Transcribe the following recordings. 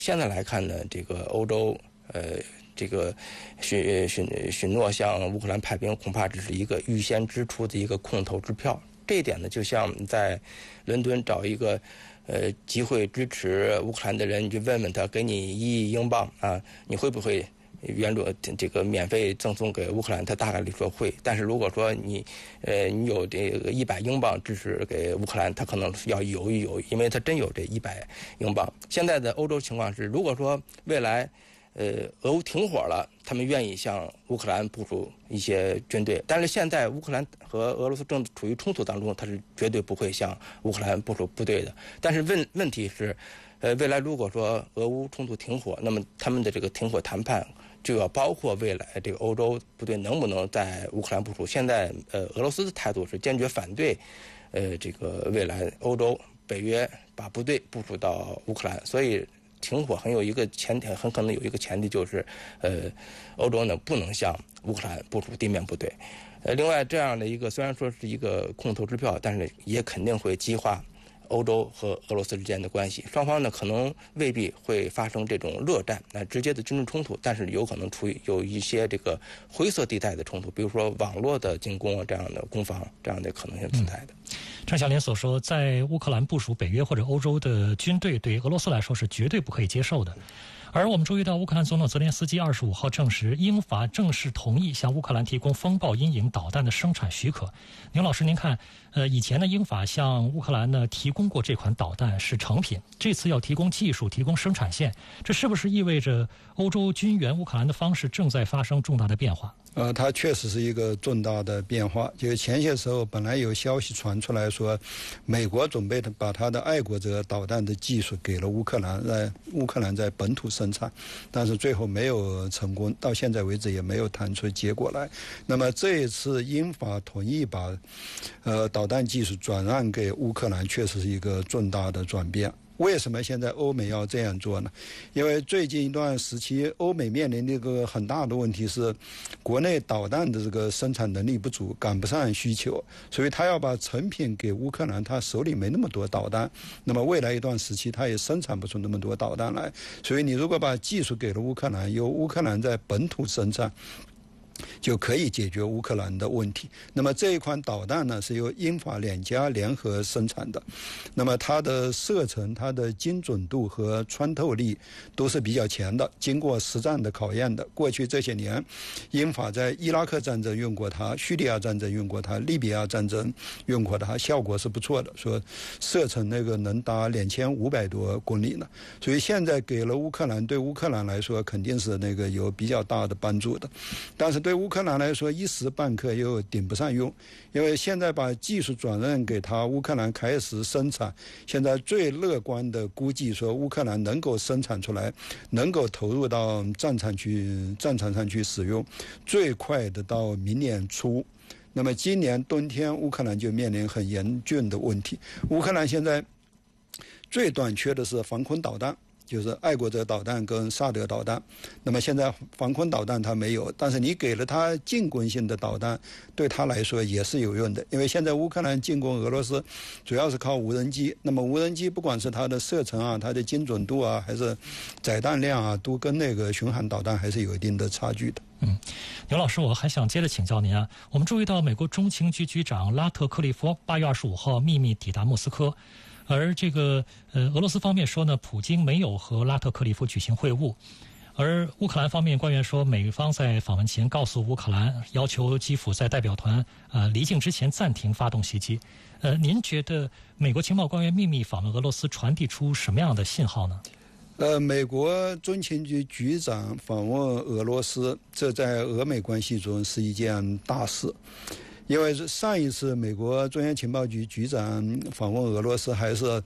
现在来看呢，这个欧洲这个许诺向乌克兰派兵，恐怕只是一个预先支出的一个空头支票。这一点呢，就像在伦敦找一个集会支持乌克兰的人，你就问问他，给你1亿英镑啊，你会不会这个免费赠送给乌克兰？他大概率说会。但是如果说你有这个100英镑支持给乌克兰，他可能要犹豫，因为他真有这100英镑。现在的欧洲情况是，如果说未来俄乌停火了，他们愿意向乌克兰部署一些军队，但是现在乌克兰和俄罗斯正处于冲突当中，他是绝对不会向乌克兰部署部队的。但是问题是，未来如果说俄乌冲突停火，那么他们的这个停火谈判就要包括未来这个欧洲部队能不能在乌克兰部署。现在俄罗斯的态度是坚决反对这个未来欧洲北约把部队部署到乌克兰，所以停火很可能有一个前提，就是欧洲呢不能向乌克兰部署地面部队。另外这样的一个虽然说是一个空头支票，但是也肯定会激化欧洲和俄罗斯之间的关系，双方呢可能未必会发生这种热战，直接的军事冲突，但是有可能有一些这个灰色地带的冲突，比如说网络的进攻这样的攻防这样的可能性存在的。 张小莲所说，在乌克兰部署北约或者欧洲的军队，对俄罗斯来说是绝对不可以接受的。而我们注意到，乌克兰总统泽连斯基25号证实，英法正式同意向乌克兰提供风暴阴影导弹的生产许可。牛老师，您看，以前呢，英法向乌克兰呢提供过这款导弹是成品，这次要提供技术、提供生产线，这是不是意味着欧洲军援乌克兰的方式正在发生重大的变化？ 它确实是一个重大的变化。就前些时候，本来有消息传出来说，美国准备把它的爱国者导弹的技术给了乌克兰，让乌克兰在本土生产，但是最后没有成功，到现在为止也没有谈出结果来。那么这一次英法同意把导弹技术转让给乌克兰，确实是一个重大的转变。为什么现在欧美要这样做呢？因为最近一段时期，欧美面临的一个很大的问题是，国内导弹的这个生产能力不足，赶不上需求，所以他要把成品给乌克兰，他手里没那么多导弹，那么未来一段时期他也生产不出那么多导弹来，所以你如果把技术给了乌克兰，由乌克兰在本土生产，就可以解决乌克兰的问题。那么这一款导弹呢，是由英法两家联合生产的，那么它的射程、它的精准度和穿透力都是比较强的，经过实战的考验的。过去这些年，英法在伊拉克战争用过它，叙利亚战争用过它，利比亚战争用过它，效果是不错的，说射程那个能达2500多公里呢。所以现在给了乌克兰，对乌克兰来说肯定是那个有比较大的帮助的，但是对乌克兰来说一时半刻又顶不上用，因为现在把技术转让给他，乌克兰开始生产，现在最乐观的估计说乌克兰能够生产出来，能够投入到战场上去使用，最快的到明年初。那么今年冬天乌克兰就面临很严峻的问题，乌克兰现在最短缺的是防空导弹，就是爱国者导弹跟萨德导弹。那么现在防空导弹它没有，但是你给了它进攻性的导弹，对它来说也是有用的。因为现在乌克兰进攻俄罗斯主要是靠无人机，那么无人机不管是它的射程啊、它的精准度啊，还是载弹量啊，都跟那个巡航导弹还是有一定的差距的。 牛老师，我还想接着请教您啊。我们注意到美国中情局局长拉特克利夫8月25号秘密抵达莫斯科，而这个俄罗斯方面说呢，普京没有和拉特克利夫举行会晤。而乌克兰方面官员说，美方在访问前告诉乌克兰，要求基辅在代表团离境之前暂停发动袭击。您觉得美国情报官员秘密访问俄罗斯传递出什么样的信号呢？ 美国中情局局长访问俄罗斯，这在俄美关系中是一件大事。因为上一次美国中央情报局局长访问俄罗斯还是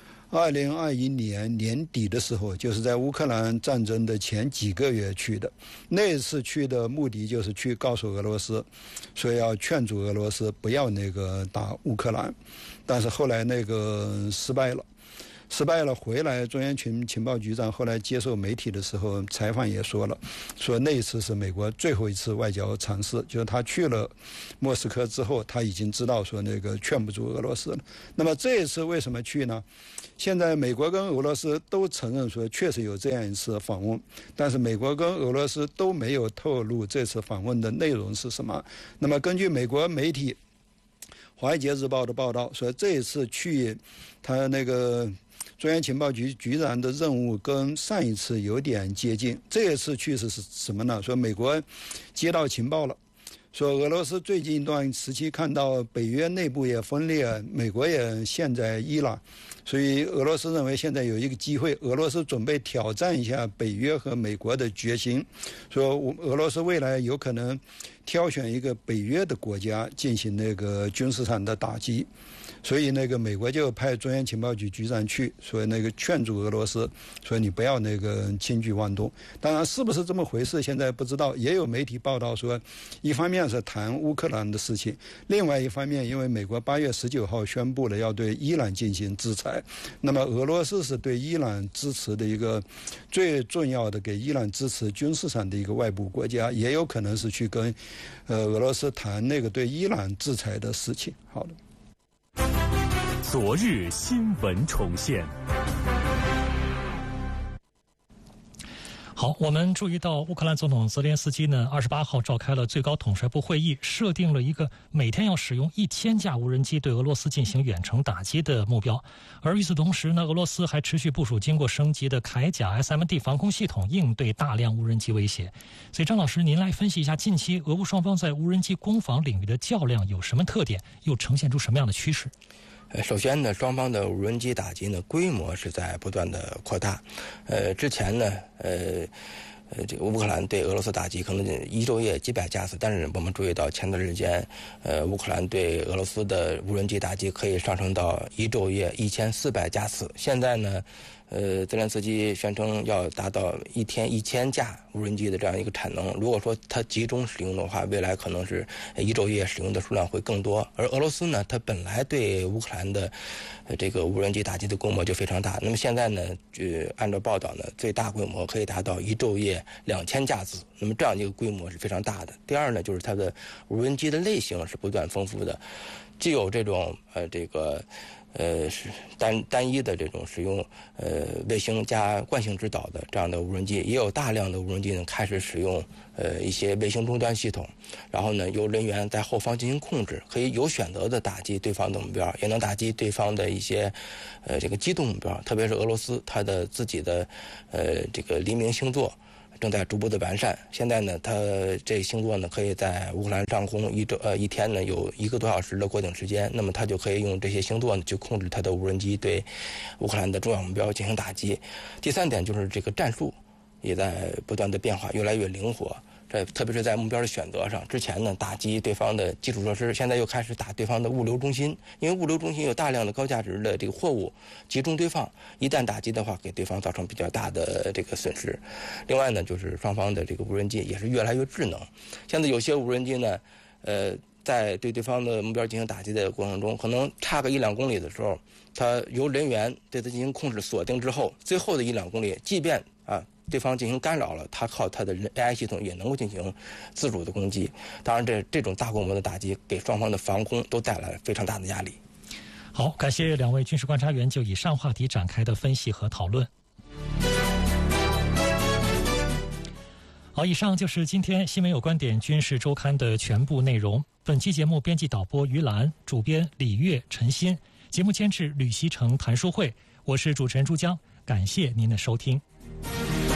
2021年年底的时候，就是在乌克兰战争的前几个月去的。那次去的目的就是去告诉俄罗斯，说要劝阻俄罗斯不要那个打乌克兰，但是后来那个失败了。 失败了回来，中央情报局长后来接受媒体的时候采访也说了，说那一次是美国最后一次外交尝试，就是他去了莫斯科之后，他已经知道说那个劝不住俄罗斯了。那么这一次为什么去呢？现在美国跟俄罗斯都承认说确实有这样一次访问，但是美国跟俄罗斯都没有透露这次访问的内容是什么。那么根据美国媒体《华尔街日报》的报道说，这一次去他那个中央情报局局长的任务跟上一次有点接近。这一次去是什么呢？说美国接到情报了，说俄罗斯最近一段时期看到北约内部也分裂，美国也陷在伊朗，所以俄罗斯认为现在有一个机会，俄罗斯准备挑战一下北约和美国的决心，说俄罗斯未来有可能挑选一个北约的国家进行那个军事上的打击。所以那个美国就派中央情报局局长去，说那个劝阻俄罗斯，说你不要那个轻举妄动。当然是不是这么回事现在不知道，也有媒体报道说，一方面是谈乌克兰的事情，另外一方面因为美国8月19号宣布了要对伊朗进行制裁，那么俄罗斯是对伊朗支持的一个最重要的给伊朗支持军事上的一个外部国家，也有可能是去跟俄罗斯谈那个对伊朗制裁的事情。好的。 昨日新闻重现。 好，我们注意到乌克兰总统泽连斯基呢，28号召开了最高统帅部会议，设定了一个每天要使用1000架无人机对俄罗斯进行远程打击的目标。而与此同时呢，俄罗斯还持续部署经过升级的铠甲 SMD 防空系统，应对大量无人机威胁。所以张老师，您来分析一下近期俄乌双方在无人机攻防领域的较量有什么特点，又呈现出什么样的趋势？ 首先呢，双方的无人机打击呢规模是在不断的扩大。之前呢，这个乌克兰对俄罗斯打击可能一昼夜几百架次，但是我们注意到前段时间，乌克兰对俄罗斯的无人机打击可以上升到一昼夜1400架次。现在呢，泽连斯基宣称要达到一天1000架无人机的这样一个产能。如果说它集中使用的话，未来可能是一昼夜使用的数量会更多。而俄罗斯呢，它本来对乌克兰的这个无人机打击的规模就非常大。那么现在呢，按照报道呢，最大规模可以达到一昼夜2000架次。那么这样一个规模是非常大的。第二呢，就是它的无人机的类型是不断丰富的，既有这种是单一的这种使用卫星加惯性制导的这样的无人机，也有大量的无人机呢开始使用一些卫星终端系统，然后呢由人员在后方进行控制，可以有选择的打击对方的目标，也能打击对方的一些这个机动目标。特别是俄罗斯它的自己的这个黎明星座正在逐步的完善。现在呢，它这星座呢可以在乌克兰上空一天呢有1个多小时的过境时间，那么它就可以用这些星座呢去控制它的无人机对乌克兰的重要目标进行打击。第三点就是这个战术也在不断的变化，越来越灵活。特别是在目标的选择上，之前呢打击对方的基础设施，现在又开始打对方的物流中心，因为物流中心有大量的高价值的这个货物集中堆放，一旦打击的话，给对方造成比较大的这个损失。另外呢，就是双方的这个无人机也是越来越智能。现在有些无人机呢，在对对方的目标进行打击的过程中，可能差个1-2公里的时候，它由人员对它进行控制锁定之后，最后的1-2公里，即便对方进行干扰了，它靠它的 AI 系统也能够进行自主的攻击。当然这种大规模的打击给双方的防空都带来非常大的压力。 好，感谢2位军事观察员就以上话题展开的分析和讨论。好，以上就是今天新闻有观点军事周刊的全部内容。本期节目编辑导播于兰，主编李月、陈鑫，节目监制吕锡成、谭淑慧，我是主持人朱江，感谢您的收听。